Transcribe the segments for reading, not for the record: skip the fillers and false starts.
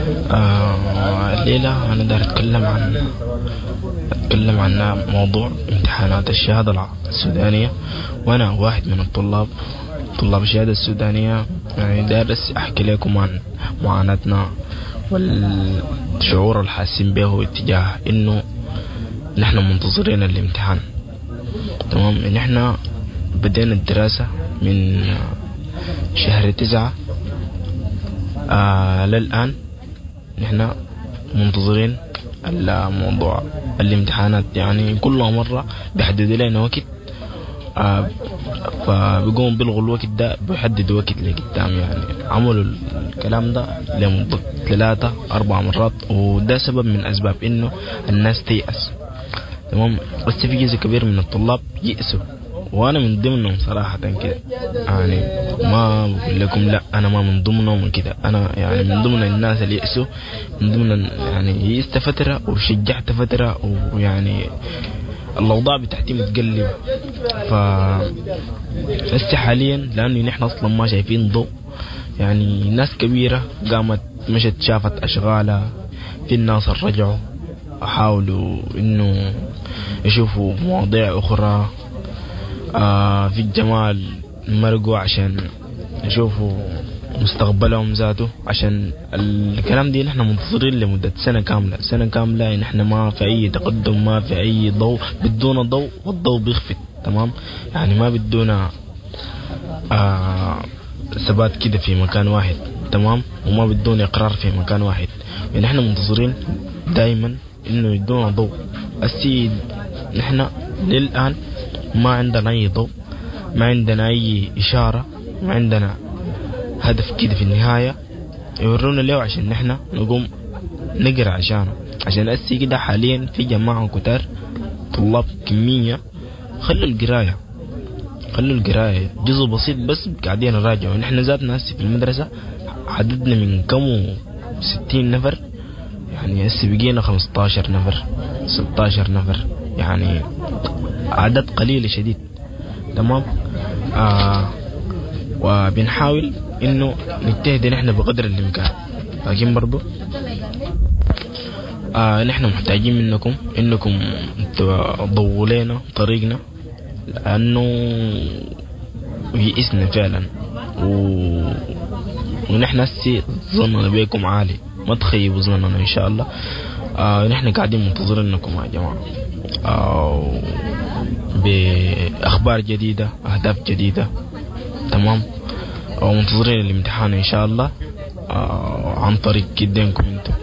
الليلة أنا داير أتكلم عن موضوع امتحانات الشهادة السودانية، وأنا واحد من طلاب الشهادة السودانية. يعني دارس أحكي لكم عن معاناتنا والشعور الحاسين به اتجاه إنه نحن منتظرين الامتحان. تمام، نحن بدينا الدراسة من شهر 9 للآن نحن منتظرين الموضوع الامتحانات. يعني كل مرة بيحددوا لنا وقت، فبيقوم بيلغوا الوقت ده، بيحددوا وقت لقدام. يعني عملوا الكلام ده لمدة 3-4 مرات، وده سبب من أسباب إنه الناس تيأس. تمام، بس في جزء كبير من الطلاب يأسوا، وانا من ضمنهم صراحة كده. يعني ما بقول لكم لا، انا ما من ضمنهم كده، انا يعني من ضمن الناس اللي يأسوا، من ضمن يعني يئست فترة وشجعت فترة، ويعني الاوضاع بتاعتي متقلبة. هسه حاليا لانه نحن اصلا ما شايفين ضوء، يعني ناس كبيرة قامت مشت شافت اشغالها، في الناس رجعوا حاولوا انه يشوفوا مواضيع اخرى، في الجمال مرقوا عشان يشوفوا مستقبلهم ذاته. عشان الكلام دي نحن منتظرين لمدة سنة كاملة نحن ما في أي تقدم، ما في أي ضوء، بدون ضوء والضوء بيخفت. تمام، يعني ما بدون ثبات كده في مكان واحد. تمام، وما بدون إقرار في مكان واحد. يعني نحن منتظرين دائما إنه يدونا ضوء. السيد نحن للآن ما عندنا أي ضوء، ما عندنا أي إشارة، ما عندنا هدف كده في النهاية يورونا له عشان نحن نقوم نقرأ عشانه. عشان أسي كده حاليا في جماعة كتار طلاب كمية خلوا القراية جزء بسيط بس قاعدين نراجعوا. نحن ذاتنا هسي في المدرسة عددنا من كم 60 نفر، يعني هسي بقينا 15 نفر 16 نفر، يعني عدد قليل شديد. تمام، وبنحاول انه نجتهد نحن بقدر الامكان، لكن برضو نحن محتاجين منكم انكم تضووا لنا طريقنا، لانه يئسنا فعلا. ونحن هسي ظننا بيكم عالي، ما تخيبوا ظننا ان شاء الله. نحن قاعدين منتظرينكم يا جماعة، بأخبار جديدة، أهداف جديدة. تمام، ومنتظرين الامتحان إن شاء الله عن طريق جدينكم انتم.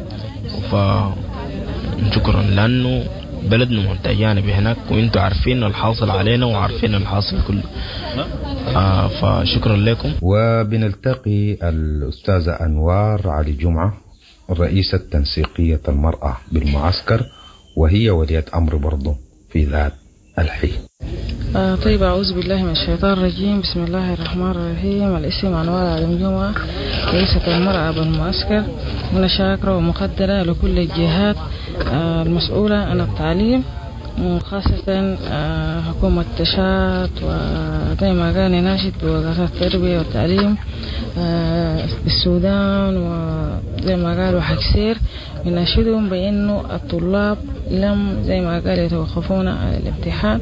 فشكرا، لأنه بلدنا محتاجانا بهناك، وانتم عارفين الحاصل علينا وعارفين الحاصل كله. فشكرا لكم. وبنلتقي الأستاذة أنوار علي جمعة، رئيسة تنسيقية المرأة بالمعسكر، وهي ولية أمر برضو في ذات الحين. طيب، أعوذ بالله من الشيطان الرجيم، بسم الله الرحمن الرحيم. الاسم أنوار علي جمعة، رئيسة المرأة بالمعسكر. أنا شاكرة ومقدرة لكل الجهات المسؤولة عن التعليم، وخاصة حكومة تشات، وزي ما قال ناشد بوزارة التربية والتعليم بالسودان، وزي ما قالوا حكسير بناشدهم بأنه الطلاب لم زي ما قال يتوقفون عن الامتحان،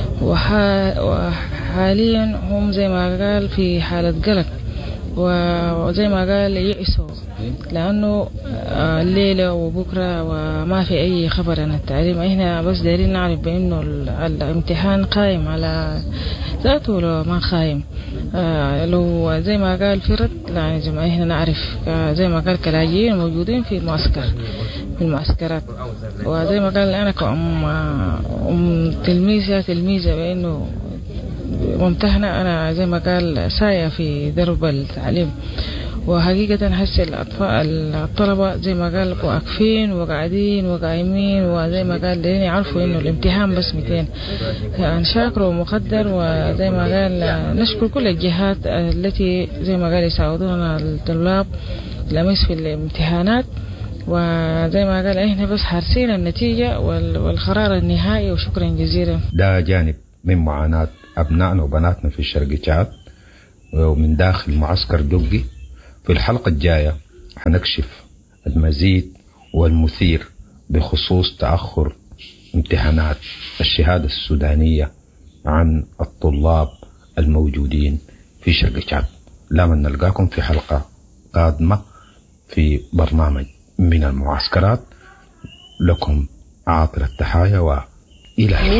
وحاليا هم زي ما قال في حالة قلق، وزي ما قال يئسوا لأنه الليلة وبكرة وما في أي خبر عن التعليم. إحنا بس دايرين نعرف بأنه الامتحان قائم على ذاته ولا ما قائم. لو زي ما قال فرد يعني زي ما إحنا نعرف، زي ما قال كلاجئين موجودين في المعسكرات. وزي ما قال أنا كأم تلميذة بأنه ممتحنة، أنا زي ما قال ساية في درب التعليم. وحقيقة هسه الطلبة زي ما قال واقفين وقاعدين وقايمين، وزي ما قال لين يعرفوا إنه الامتحان بس 200. يعني شاكر ومقدر، وزي ما قال نشكر كل الجهات التي زي ما قال يساعدونا الطلاب لمس في الامتحانات. وزي ما قال احنا بس حارسين النتيجة والقرار النهائي، وشكرا جزيلا. ده جانب من معاناة أبنائنا وبناتنا في الشرق تشاد ومن داخل معسكر جوجي. في الحلقة الجاية حنكشف المزيد والمثير بخصوص تأخر امتحانات الشهادة السودانية عن الطلاب الموجودين في شرق تشاد. لا من نلقاكم في حلقة قادمة في برنامج من المعسكرات. لكم عاطر التحايا وإلى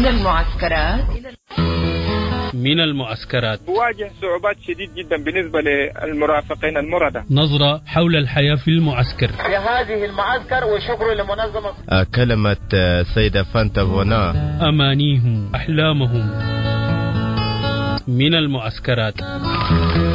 من المعسكرات. واجه صعوبات شديد جدا بالنسبة للمرافقين المردة. نظرة حول الحياة في المعسكر. لهذه المعسكر وشكر لمنظمة. كلمة سيدة فانتا فونا. أمانيهم أحلامهم من المعسكرات.